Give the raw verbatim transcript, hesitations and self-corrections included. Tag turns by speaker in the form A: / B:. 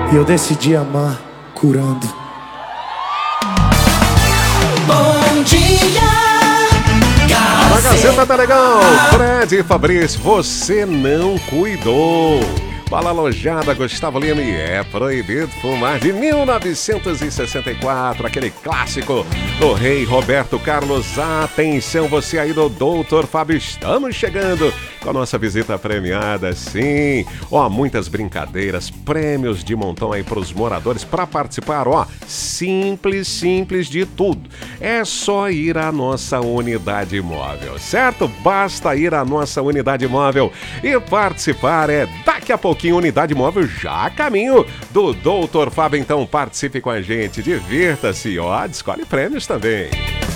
A: E eu decidi amar curando.
B: Bom dia,
C: A Gazeta tá legal. Fred e Fabrício, você não cuidou. Bala Alojada, Gustavo Lima e É Proibido Fumar, de mil novecentos e sessenta e quatro, aquele clássico do rei Roberto Carlos. Atenção, você aí do doutor Fábio, estamos chegando com a nossa visita premiada, sim. Ó, muitas brincadeiras, prêmios de montão aí para os moradores para participar, ó, simples, simples de tudo. É só ir à nossa unidade móvel, certo? Basta ir à nossa unidade móvel e participar, é daqui a pouquinho. Unidade móvel já a caminho do doutor Fábio, então participe com a gente, divirta-se, ó, escolhe prêmios também.